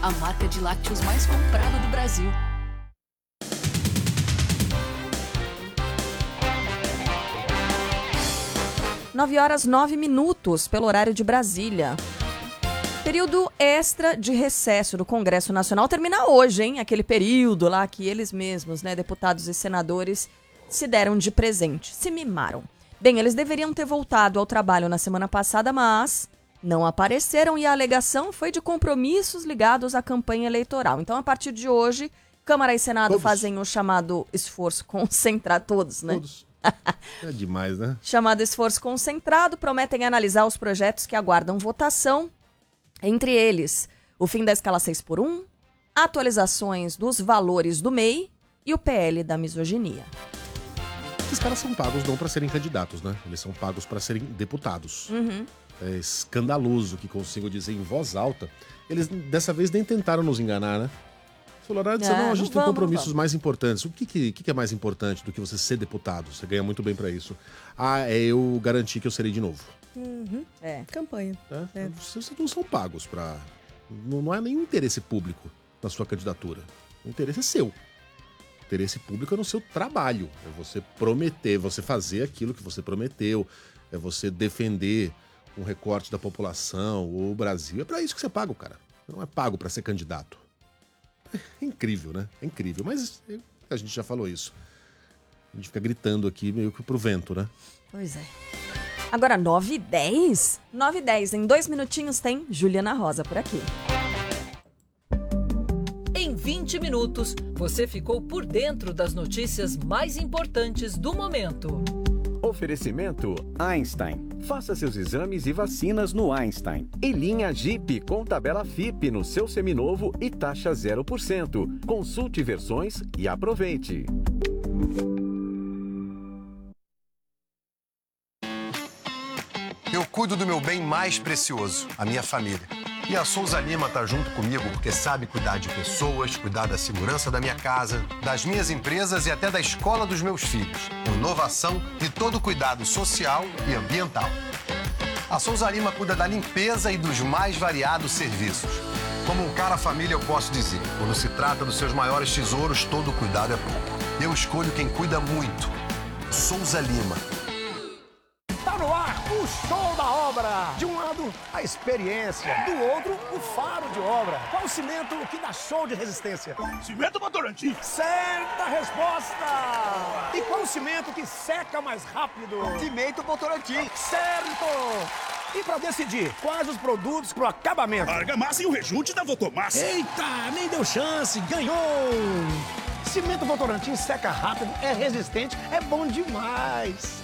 a marca de lácteos mais comprada do Brasil. Nove horas 9 minutos, pelo horário de Brasília. Período extra de recesso do Congresso Nacional termina hoje, hein? Aquele período lá que eles mesmos, né, deputados e senadores, se deram de presente, se mimaram. Bem, eles deveriam ter voltado ao trabalho na semana passada, mas não apareceram e a alegação foi de compromissos ligados à campanha eleitoral. Então, a partir de hoje, Câmara e Senado fazem o chamado esforço concentrado, todos, né? Todos. É demais, né? Chamado esforço concentrado, prometem analisar os projetos que aguardam votação. Entre eles, o fim da escala 6x1, atualizações dos valores do MEI e o PL da misoginia. Esses caras são pagos não para serem candidatos, né? Eles são pagos para serem deputados. Uhum. É escandaloso que consigo dizer em voz alta. Eles dessa vez nem tentaram nos enganar, né? Falaram, não, a gente tem compromissos mais importantes. O que é mais importante do que você ser deputado? Você ganha muito bem para isso. É eu garantir que eu serei de novo. Uhum. Campanha. Vocês não são pagos para... Não há nenhum interesse público na sua candidatura. O interesse é seu. O interesse público é no seu trabalho. É você prometer, você fazer aquilo que você prometeu. É você defender um recorte da população, o Brasil. É para isso que você paga, cara. Não é pago para ser candidato. É incrível, né? É incrível. Mas a gente já falou isso. A gente fica gritando aqui meio que pro vento, né? Pois é. Agora, 9h10? 9h10. Em 2 minutinhos tem Juliana Rosa por aqui. Em 20 minutos, você ficou por dentro das notícias mais importantes do momento. Oferecimento Einstein. Faça seus exames e vacinas no Einstein. E linha Jeep com tabela FIP no seu seminovo e taxa 0%. Consulte versões e aproveite. Eu cuido do meu bem mais precioso, a minha família. E a Souza Lima tá junto comigo porque sabe cuidar de pessoas, cuidar da segurança da minha casa, das minhas empresas e até da escola dos meus filhos. Inovação e todo cuidado social e ambiental. A Souza Lima cuida da limpeza e dos mais variados serviços. Como um cara família, eu posso dizer, quando se trata dos seus maiores tesouros, todo cuidado é pouco. Eu escolho quem cuida muito. Souza Lima. Tá no ar o show da obra. De um lado, a experiência. Do outro, o faro de obra. Qual o cimento que dá show de resistência? Cimento Votorantim. Certa resposta. E qual o cimento que seca mais rápido? Cimento Votorantim. Certo. E pra decidir, quais os produtos pro acabamento? Argamassa e o rejunte da Votomassa. Eita, nem deu chance. Ganhou. Cimento Votorantim seca rápido, é resistente, é bom demais.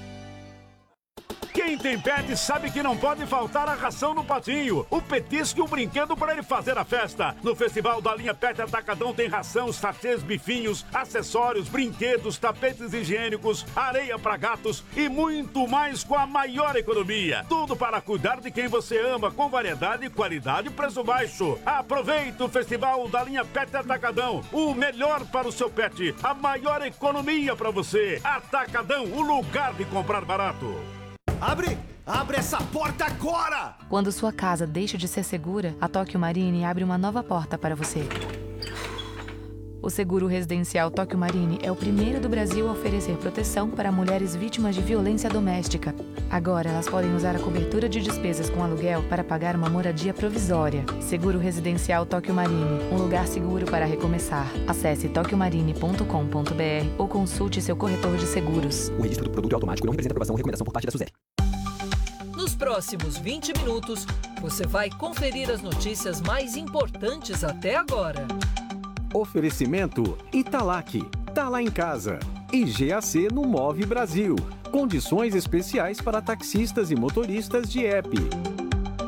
Quem tem pet sabe que não pode faltar a ração no patinho, o petisco e o brinquedo para ele fazer a festa. No Festival da Linha Pet Atacadão tem ração, sachês, bifinhos, acessórios, brinquedos, tapetes higiênicos, areia para gatos e muito mais com a maior economia. Tudo para cuidar de quem você ama, com variedade, qualidade e preço baixo. Aproveita o Festival da Linha Pet Atacadão, o melhor para o seu pet, a maior economia para você. Atacadão, o lugar de comprar barato. Abre essa porta agora! Quando sua casa deixa de ser segura, a Tóquio Marine abre uma nova porta para você. O seguro residencial Tóquio Marine é o primeiro do Brasil a oferecer proteção para mulheres vítimas de violência doméstica. Agora, elas podem usar a cobertura de despesas com aluguel para pagar uma moradia provisória. Seguro residencial Tóquio Marine, um lugar seguro para recomeçar. Acesse tokyomarine.com.br ou consulte seu corretor de seguros. O registro do produto é automático e não representa aprovação ou recomendação por parte da SUSEP. Nos próximos 20 minutos, você vai conferir as notícias mais importantes até agora. Oferecimento Italac. Tá lá em casa. E GAC no Move Brasil. Condições especiais para taxistas e motoristas de app.